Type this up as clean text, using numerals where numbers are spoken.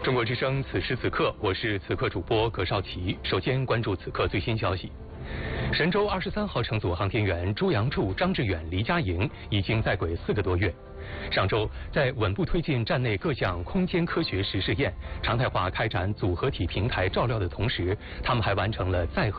中国之声，此时此刻，我是此刻主播葛绍奇。首先关注此刻最新消息。神舟23号乘组航天员朱杨柱、张志远、黎佳莹已经在轨4个多月。上周，在稳步推进站内各项空间科学实试验、常态化开展组合体平台照料的同时，他们还完成了载荷